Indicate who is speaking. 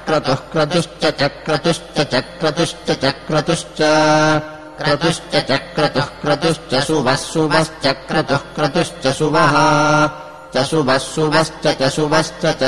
Speaker 1: क्रतुः क्रतुश्च चक्रतुश्च चक्रतुश्च चक्रतुश्च क्रतुश्च चक्रतुः क्रतुश्च शुभः शुभश्च क्रतुः क्रतुश्च शुभः च शुभः शुभश्च च शुभश्च